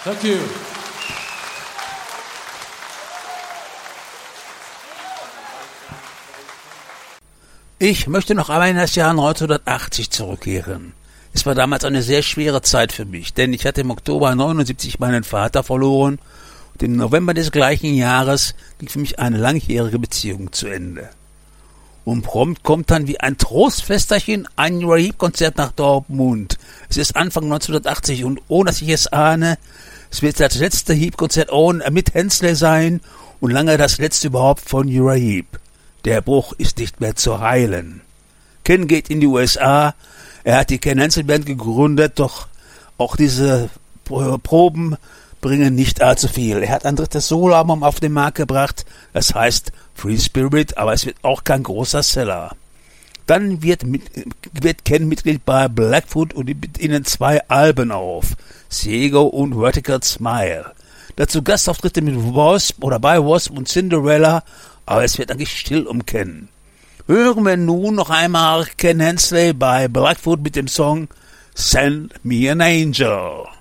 Thank you. Ich möchte noch einmal in das Jahr 1980 zurückkehren. Es war damals eine sehr schwere Zeit für mich, denn ich hatte im Oktober 1979 meinen Vater verloren und im November des gleichen Jahres ging für mich eine langjährige Beziehung zu Ende. Und prompt kommt dann wie ein Trostfesterchen ein Uriah Heep-Konzert nach Dortmund. Es ist Anfang 1980 und ohne dass ich es ahne, es wird das letzte Heep-Konzert mit Hensley sein und lange das letzte überhaupt von Uriah Heep. Der Bruch ist nicht mehr zu heilen. Ken geht in die USA, er hat die Ken Hensley Band gegründet, doch auch diese Proben bringen nicht allzu viel. Er hat ein drittes Soloalbum auf den Markt gebracht, das heißt Free Spirit, aber es wird auch kein großer Seller. Dann wird Ken Mitglied bei Blackfoot und nimmt mit ihnen 2 Alben auf, Ciego und Vertical Smile. Dazu Gastauftritte mit Wasp oder bei Wasp und Cinderella, aber es wird eigentlich still um Ken. Hören wir nun noch einmal Ken Hensley bei Blackfoot mit dem Song Send Me an Angel.